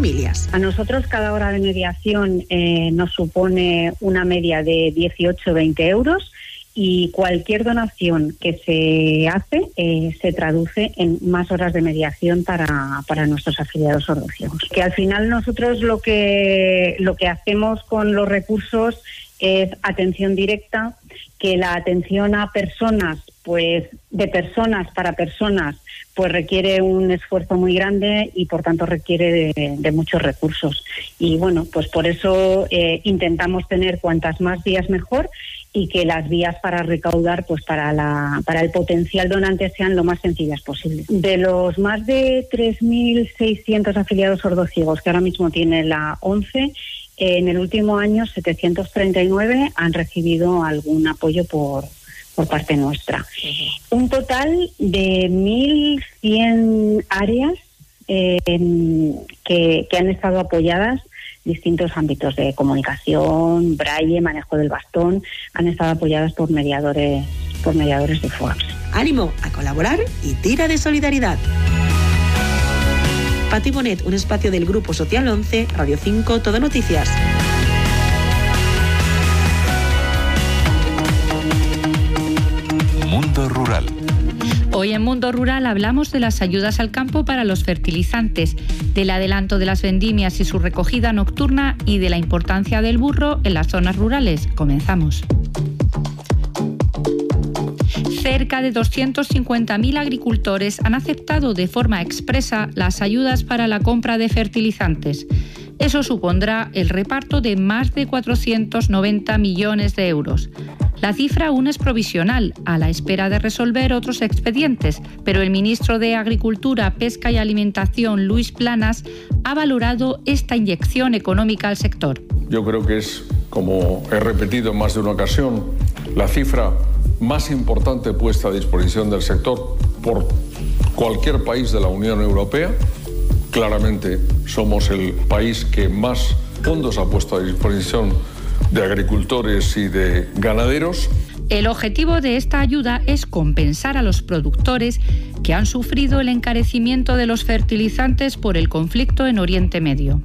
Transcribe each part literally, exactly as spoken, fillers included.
familias. A nosotros cada hora de mediación eh, nos supone una media de dieciocho a veinte euros. Y cualquier donación que se hace eh, se traduce en más horas de mediación para, para nuestros afiliados sordociegos. Que al final nosotros lo que, lo que hacemos con los recursos es atención directa, que la atención a personas, pues de personas para personas, pues requiere un esfuerzo muy grande y por tanto requiere de, de muchos recursos. Y bueno, pues por eso eh, intentamos tener cuantas más vías mejor, y que las vías para recaudar, pues para la para el potencial donante sean lo más sencillas posible. De los más de tres mil seiscientos afiliados sordociegos que ahora mismo tiene la ONCE, eh, en el último año setecientos treinta y nueve han recibido algún apoyo por por parte nuestra. Uh-huh. Un total de mil cien áreas eh, que, que han estado apoyadas. Distintos ámbitos de comunicación, braille, manejo del bastón, han estado apoyadas por mediadores, por mediadores de FOAPS. Ánimo a colaborar y tira de solidaridad. Pati Bonet, un espacio del Grupo Social once, Radio cinco, Todo Noticias. Mundo Rural. Hoy en Mundo Rural hablamos de las ayudas al campo para los fertilizantes, del adelanto de las vendimias y su recogida nocturna y de la importancia del burro en las zonas rurales. Comenzamos. Cerca de doscientos cincuenta mil agricultores han aceptado de forma expresa las ayudas para la compra de fertilizantes. Eso supondrá el reparto de más de cuatrocientos noventa millones de euros. La cifra aún es provisional, a la espera de resolver otros expedientes, pero el ministro de Agricultura, Pesca y Alimentación, Luis Planas, ha valorado esta inyección económica al sector. Yo creo que es, como he repetido en más de una ocasión, la cifra más importante puesta a disposición del sector por cualquier país de la Unión Europea. Claramente somos el país que más fondos ha puesto a disposición de agricultores y de ganaderos. El objetivo de esta ayuda es compensar a los productores que han sufrido el encarecimiento de los fertilizantes por el conflicto en Oriente Medio.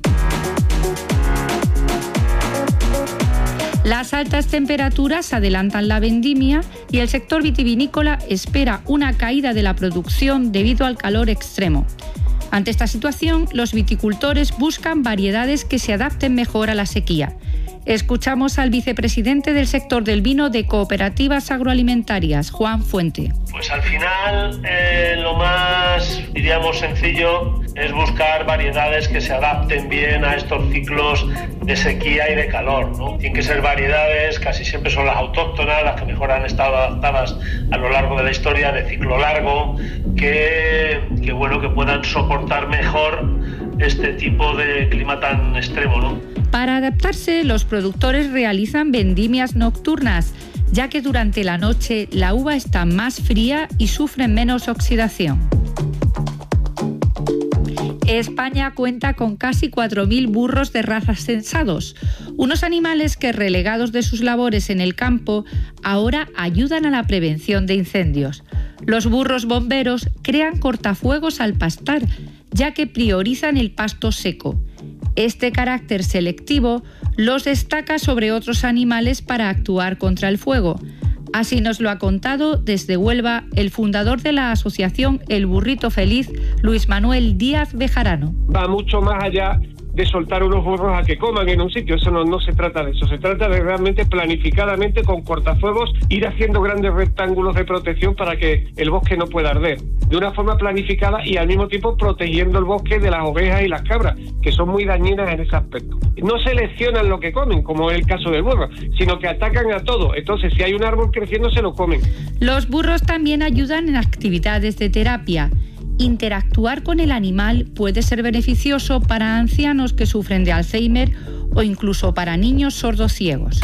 Las altas temperaturas adelantan la vendimia y el sector vitivinícola espera una caída de la producción debido al calor extremo. Ante esta situación, los viticultores buscan variedades que se adapten mejor a la sequía. Escuchamos al vicepresidente del sector del vino de Cooperativas Agroalimentarias, Juan Fuente. Pues al final eh, lo más, diríamos, sencillo es buscar variedades que se adapten bien a estos ciclos de sequía y de calor, ¿no? Tienen que ser variedades, casi siempre son las autóctonas, las que mejor han estado adaptadas a lo largo de la historia, de ciclo largo, que, que bueno, que puedan soportar mejor este tipo de clima tan extremo, ¿no? Para adaptarse, los productores realizan vendimias nocturnas, ya que durante la noche la uva está más fría y sufre menos oxidación. España cuenta con casi cuatro mil burros de raza censados, unos animales que, relegados de sus labores en el campo, ahora ayudan a la prevención de incendios. Los burros bomberos crean cortafuegos al pastar, ya que priorizan el pasto seco. Este carácter selectivo los destaca sobre otros animales para actuar contra el fuego. Así nos lo ha contado desde Huelva el fundador de la asociación El Burrito Feliz, Luis Manuel Díaz Bejarano. Va mucho más allá de soltar unos burros a que coman en un sitio, eso no, no se trata de eso, se trata de realmente planificadamente con cortafuegos ir haciendo grandes rectángulos de protección para que el bosque no pueda arder, de una forma planificada y al mismo tiempo protegiendo el bosque de las ovejas y las cabras, que son muy dañinas en ese aspecto. No seleccionan lo que comen, como es el caso del burro, sino que atacan a todo, entonces si hay un árbol creciendo se lo comen. Los burros también ayudan en actividades de terapia. Interactuar con el animal puede ser beneficioso para ancianos que sufren de Alzheimer o incluso para niños sordociegos.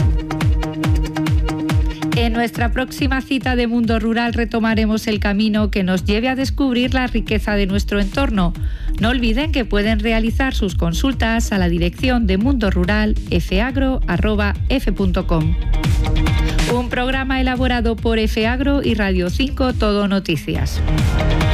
En nuestra próxima cita de Mundo Rural retomaremos el camino que nos lleve a descubrir la riqueza de nuestro entorno. No olviden que pueden realizar sus consultas a la dirección de Mundo Rural f agro arroba f punto com. Un programa elaborado por F Agro y Radio cinco Todo Noticias.